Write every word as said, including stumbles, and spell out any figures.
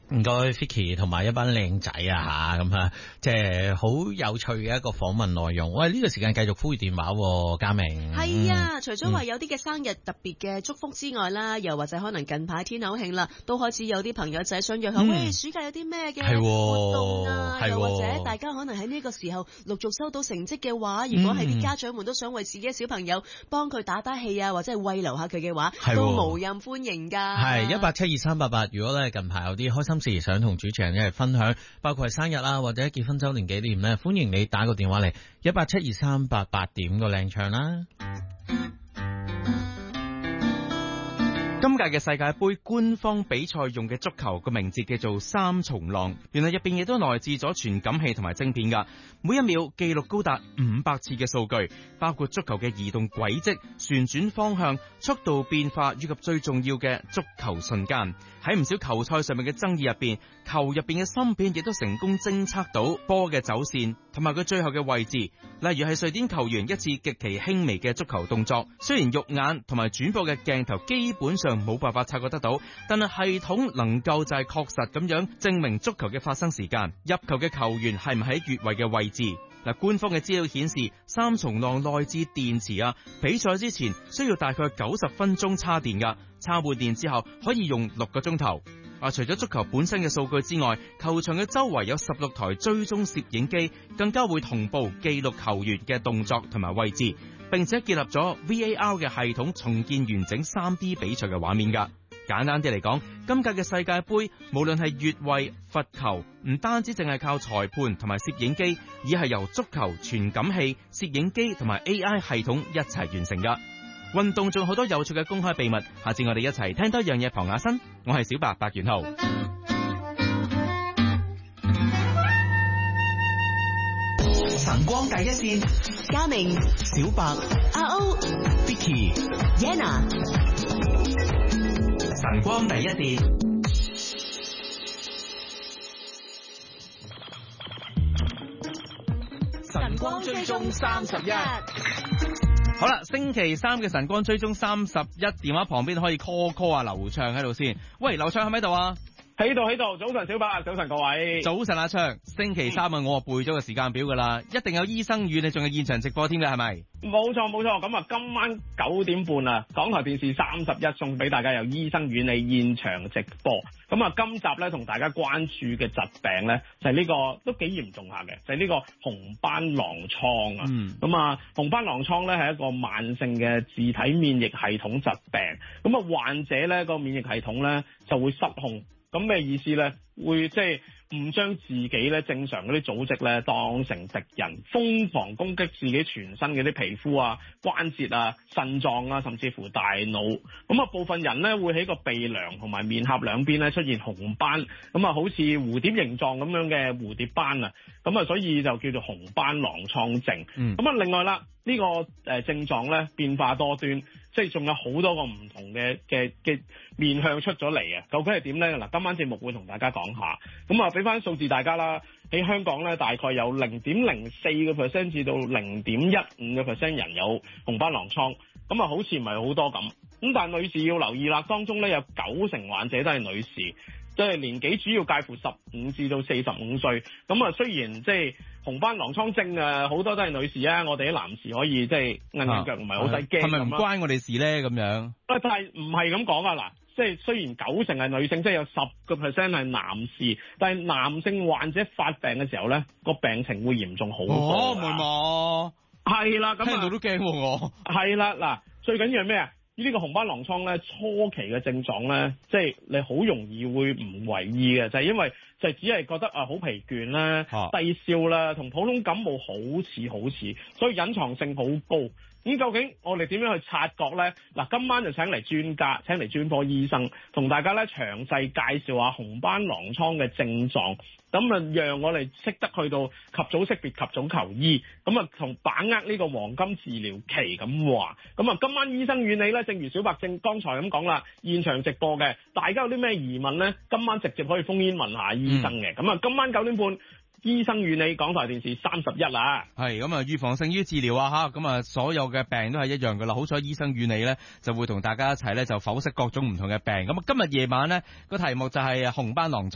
唔該 Vicky 同埋一班靚仔啊吓，咁啊，即係好有趣嘅一個訪問內容。喂，呢、這個時間繼續呼電話，嘉明。 係啊，除咗話有啲嘅生日特別嘅祝福之外啦，嗯、又或者可能近排天口慶啦，都開始有啲朋友仔想約下，嗯、喂，暑假有啲咩嘅活動啊？ 係， 又或者大家可能喺呢個時候陸續收到成績嘅話，如果係啲家長們都想為自己嘅小朋友幫佢打打氣啊，或者係慰留下佢嘅話，都無任歡迎噶。 係一八七二三八八，如果咧近排有啲開心事想同主持人一齊分享，包括係生日啊或者結婚周年紀念咧，歡迎你打個電話嚟一八七二三八八，點個靚唱啦。 今屆嘅世界盃官方比賽用嘅足球個名字叫做三重浪，原來入邊亦都內置咗傳感器同埋晶片噶，每一秒記錄高達五百次嘅數據，包括足球嘅移動軌跡、旋轉方向、速度變化以及最重要嘅足球瞬間。喺唔少球賽上面嘅爭議入邊，球入邊嘅芯片亦都成功偵測到波嘅走線同埋佢最後嘅位置。例如係瑞典球員一次極其輕微嘅足球動作，雖然肉眼同埋轉播嘅鏡頭基本上冇辦法察覺得到，但係系統能夠就係確實咁樣證明足球嘅發生時間、入球嘅球員係唔喺越位嘅位置。嗱，官方嘅資料顯示，三重浪內置電池啊，比賽之前需要大概九十分鐘插電噶，插滿電之後可以用六個鐘頭。啊，除咗足球本身嘅數據之外，球場嘅周圍有十六台追蹤攝影機，更加會同步記錄球員嘅動作同埋位置，並且結合咗 V A R 嘅系統，重建完整 三 D 比賽嘅畫面噶。簡單啲嚟講，今屆嘅世界盃無論係越位、罰球，唔單止淨係靠裁判同埋攝影機，而係由足球傳感器、攝影機同埋 A I 系統一齊完成噶。運動仲好多有趣嘅公開秘密，下次我哋一齊聽多一樣嘢旁下身。我係小白白元浩。 晨光第一線， 嘉明、 小白、 阿歐、 Vicky、 Yana。 晨光第一線， 晨光追蹤三十一。好啦，星期三嘅晨光追蹤三十一，電話旁邊可以 call call 啊，劉暢喺度先。喂，劉暢喺咪度啊？ 喺度喺度，早晨小白，早晨各位。 早晨阿暢，星期三啊，我啊背咗個時間表噶啦，一定有醫生與你仲有現場直播添嘅係咪？ 冇錯冇錯，咁啊今晚九點半啊，港台電視三十一送俾大家有醫生與你現場直播。咁啊今集咧同大家關注嘅疾病咧就係呢個都幾嚴重下嘅，就係呢個紅斑狼瘡啊。嗯。咁啊紅斑狼瘡咧係一個慢性嘅自體免疫系統疾病，咁啊患者咧個免疫系統咧就會失控。咁咩意思咧？會即係唔將自己咧正常嗰啲組織咧當成敵人，瘋狂攻擊自己全身嘅啲皮膚啊、關節啊、腎臟啊，甚至乎大腦。咁啊部分人咧會喺個鼻梁同埋面頰兩邊咧出現紅斑，咁啊好似蝴蝶形狀咁樣嘅蝴蝶斑啊，咁啊所以就叫做紅斑狼瘡症。嗯。咁啊另外啦，呢個誒症狀咧變化多端。即係仲有好多個唔同嘅嘅嘅面向出咗嚟啊！究竟係點咧？嗱，今晚節目會同大家講下。咁啊，俾翻數字大家啦。喺香港咧，大概有零點零四個 percent 至到零點一五個 percent 人有紅斑狼瘡。咁啊，好似唔係好多咁。咁但係女士要留意啦，當中咧有九成患者都係女士，即係年紀主要介乎十五至到四十五歲。咁啊，雖然即係紅斑狼瘡症啊，好多都係女士啊，我哋啲男士可以即係硬硬腳，唔係好使驚。 係咪唔關我哋事咧？咁樣啊，但係唔係咁講啊嗱。即係雖然九成係女性，即係有十個 percent 係男士，但係男性患者發病嘅時候咧，個病情會嚴重好多。 哦，唔係嘛？ 係啦，咁聽到都驚喎我。 係啦，嗱，最緊要係咩啊？呢個紅斑狼瘡咧，初期嘅症狀咧，即係你好容易會唔為意嘅，就係因為就係只係覺得啊好疲倦啦、低燒啦，同普通感冒好似好似，所以隱藏性好高。咁究竟我哋點樣去察覺呢？嗱，今晚就請嚟專家，請嚟專科醫生，同大家咧詳細介紹下紅斑狼瘡嘅症狀，咁啊讓我哋識得去到及早識別、及早求醫，咁啊同把握呢個黃金治療期咁話。咁啊今晚醫生與你咧，正如小白正剛才咁講啦，現場直播嘅，大家有啲咩疑問呢？今晚直接可以烽煙問下醫生嘅。咁啊、嗯、今晚九點半。醫生與你，港台電視三十一啦， 係咁啊，預防勝於治療啊吓，咁啊所有嘅病都係一樣噶啦。好彩醫生與你咧，就會同大家一齊咧就剖析各種唔同嘅病。咁啊今日夜晚咧個題目就係紅斑狼瘡。